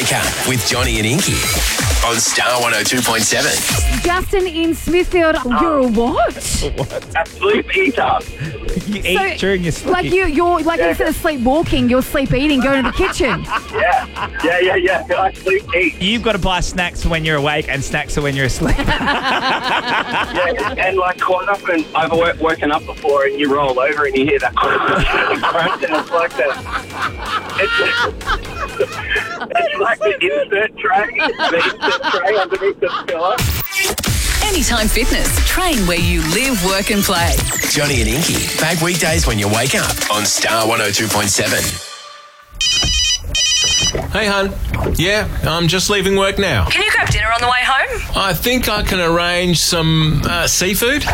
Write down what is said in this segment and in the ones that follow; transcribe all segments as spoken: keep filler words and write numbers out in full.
Wake Up with Johnny and Inky on Star one oh two point seven. Justin in Smithfield, you're a what? A sleep eater. You eat So, during your sleep. Like you, you're like instead of sleepwalking, you're sleep eating, going to the kitchen. Yeah, yeah, yeah, yeah. I sleep eat. You've got to buy snacks for when you're awake and snacks for when you're asleep. Yeah, and like quite often I've wo- woken up before and you roll over and you hear that crunch and it's like that. It's, it's like the insert tray, the insert tray underneath the pillow. Anytime Fitness. Train where you live, work and play. Johnny and Inky, back weekdays when you wake up on Star one oh two point seven. Hey, hun. Yeah, I'm just leaving work now. Can you grab dinner on the way home? I think I can arrange some uh, seafood.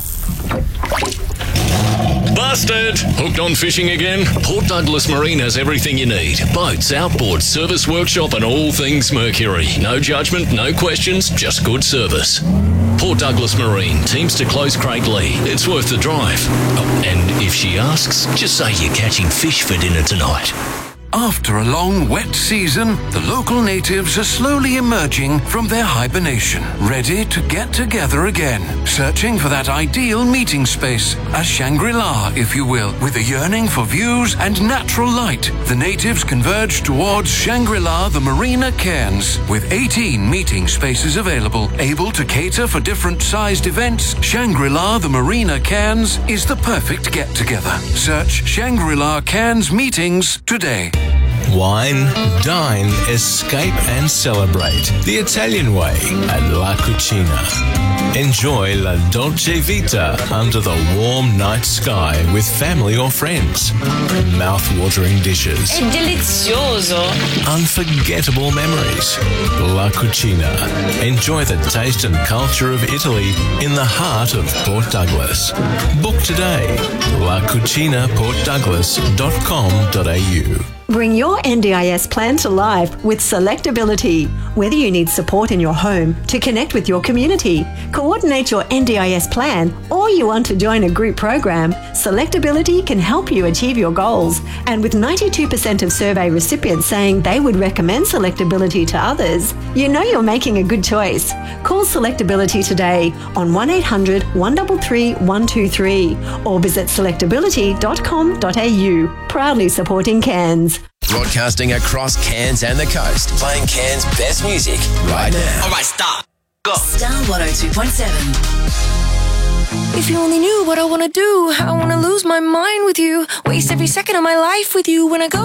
Busted! Hooked on fishing again? Port Douglas Marine has everything you need. Boats, outboard, service workshop and all things Mercury. No judgment, no questions, just good service. Port Douglas Marine, teams to close Craiglee. It's worth the drive. Oh, and if she asks, just say you're catching fish for dinner tonight. After a long wet season, the local natives are slowly emerging from their hibernation, ready to get together again, searching for that ideal meeting space, a Shangri-La, if you will. With a yearning for views and natural light, the natives converge towards Shangri-La the Marina Cairns. With eighteen meeting spaces available, able to cater for different sized events, Shangri-La the Marina Cairns is the perfect get-together. Search Shangri-La Cairns Meetings today. Wine, dine, escape and celebrate the Italian way at La Cucina. Enjoy La Dolce Vita under the warm night sky with family or friends. Mouth-watering dishes. È delizioso. Unforgettable memories. La Cucina. Enjoy the taste and culture of Italy in the heart of Port Douglas. Book today. la cucina port douglas dot com dot a u. Bring your N D I S plan to life with Selectability. Whether you need support in your home to connect with your community, coordinate your N D I S plan, or you want to join a group program, Selectability can help you achieve your goals. And with ninety-two percent of survey recipients saying they would recommend Selectability to others, you know you're making a good choice. Call Selectability today on one eight hundred, one three three, one two three or visit selectability dot com dot a u. Proudly supporting Cairns. Broadcasting across Cairns and the coast, playing Cairns' best music right now. All right, stop. Go. Star one oh two point seven. If you only knew what I want to do, I want to lose my mind with you. Waste every second of my life with you when I go.